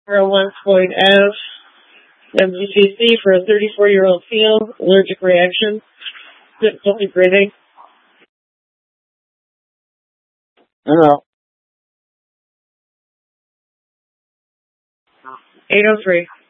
1.F MGCC for a 34-year-old female, allergic reaction, difficulty breathing. Hello. 803.